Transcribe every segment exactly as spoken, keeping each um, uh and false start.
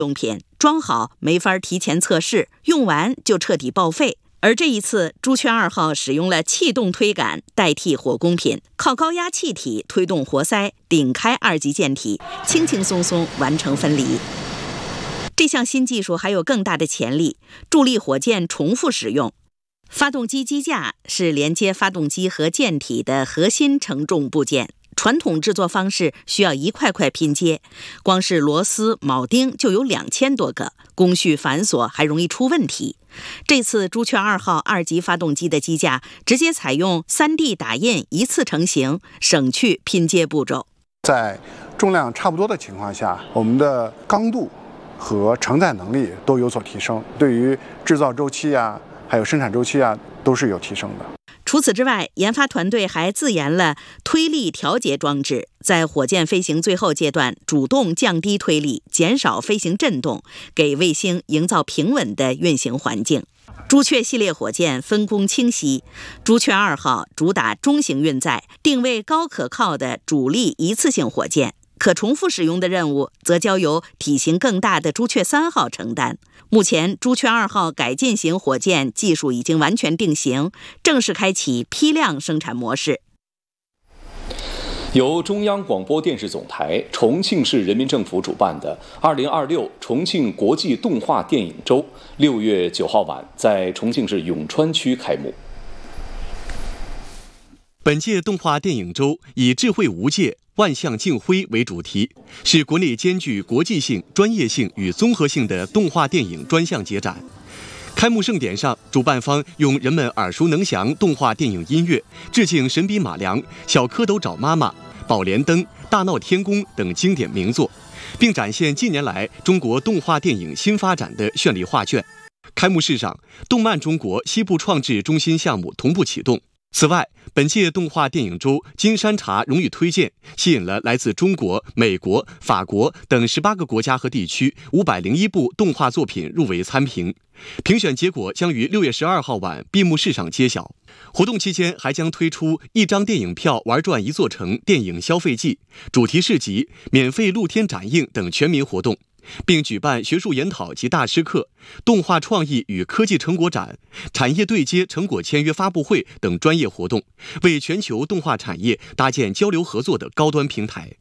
用品，装好没法提前测试，用完就彻底报废。而这一次，朱雀二号使用了气动推杆代替火工品，靠高压气体推动活塞顶开二级舰体，轻轻松松完成分离。这项新技术还有更大的潜力，助力火箭重复使用。发动机机架是连接发动机和舰体的核心承重部件。传统制作方式需要一块块拼接，光是螺丝、铆钉就有两千多个，工序繁琐，还容易出问题。这次朱雀二号二级发动机的机架直接采用 三 D 打印一次成型，省去拼接步骤。 在重量差不多的情况下，我们的刚度和承载能力都有所提升，对于制造周期啊，还有生产周期啊，都是有提升的。 除此之外，研发团队还自研了推力调节装置，在火箭飞行最后阶段主动降低推力，减少飞行震动，给卫星营造平稳的运行环境。朱雀系列火箭分工清晰，朱雀二号主打中型运载，定位高可靠的主力一次性火箭，可重复使用的任务则交由体型更大的朱雀三号承担。目前，朱雀二号改进型火箭技术已经完全定型，正式开启批量生产模式。 由中央广播电视总台、重庆市人民政府主办的二零二六重庆国际动画电影周，六月九号晚在重庆市永川区开幕。 本届动画电影周以智慧无界、万象竞辉为主题，是国内兼具国际性、专业性与综合性的动画电影专项节展。开幕盛典上，主办方用人们耳熟能详动画电影音乐致敬神笔马良、小蝌蚪找妈妈、宝莲灯、大闹天宫等经典名作，并展现近年来中国动画电影新发展的绚丽画卷。开幕式上，动漫中国西部创制中心项目同步启动。此外，本届动画电影周金山茶荣誉推荐吸引了来自中国、美国、法国等十八个国家和地区五百零一部动画作品入围参评。评选结果将于六月十二号晚闭幕式上揭晓。活动期间还将推出一张电影票玩转一座城电影消费季、主题市集、免费露天展映等全民活动，并举办学术研讨及大师课、动画创意与科技成果展、产业对接成果签约发布会等专业活动，为全球动画产业搭建交流合作的高端平台。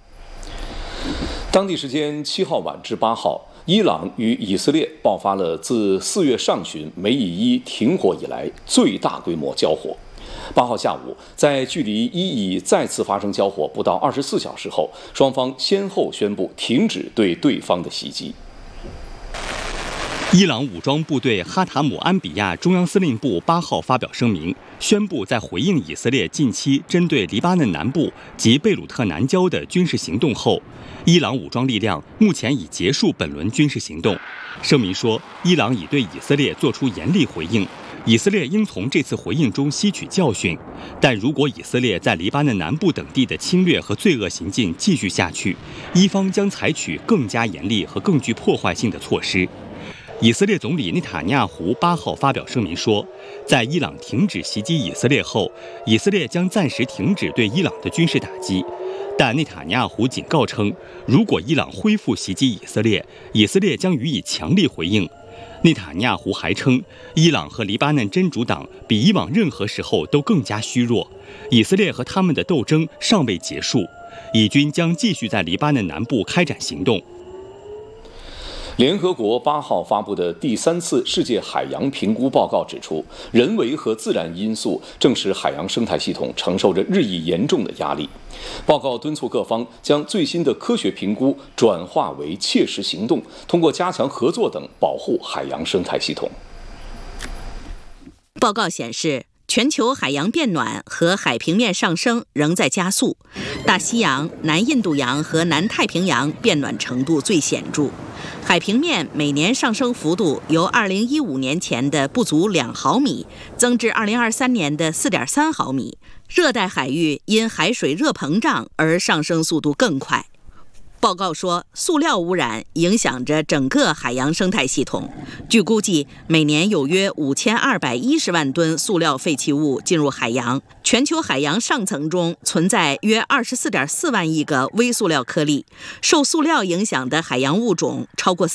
当地时间七号晚至八号，伊朗与以色列爆发了自四月上旬梅以一停火以来最大规模交火。八号下午，在距离伊以再次发生交火不到二十四小时后，双方先后宣布停止对对方的袭击。 伊朗武装部队哈塔姆安比亚中央司令部八号发表声明，宣布在回应以色列近期针对黎巴嫩南部及贝鲁特南郊的军事行动后，伊朗武装力量目前已结束本轮军事行动。声明说，伊朗已对以色列作出严厉回应，以色列应从这次回应中吸取教训，但如果以色列在黎巴嫩南部等地的侵略和罪恶行径继续下去，伊方将采取更加严厉和更具破坏性的措施。以色列总理内塔尼亚胡八号发表声明说，在伊朗停止袭击以色列后，以色列将暂时停止对伊朗的军事打击。但内塔尼亚胡警告称，如果伊朗恢复袭击以色列，以色列将予以强力回应。内塔尼亚胡还称，伊朗和黎巴嫩真主党比以往任何时候都更加虚弱，以色列和他们的斗争尚未结束，以军将继续在黎巴嫩南部开展行动。 联合国八号发布的第三次世界海洋评估报告指出，人为和自然因素正使海洋生态系统承受着日益严重的压力。报告敦促各方将最新的科学评估转化为切实行动，通过加强合作等保护海洋生态系统。 报告显示，全球海洋变暖和海平面上升仍在加速，大西洋、南印度洋和南太平洋变暖程度最显著。海平面每年上升幅度由二零一五年前的不足两毫米增至二零二三年的四点三毫米。热带海域因海水热膨胀而上升速度更快。报告说，塑料污染影响着整个海洋生态系统。据估计，每年有约五千二百一十万吨塑料废弃物进入海洋。全球海洋上层中存在约二十四点四万亿个微塑料颗粒，受塑料影响的海洋物种超过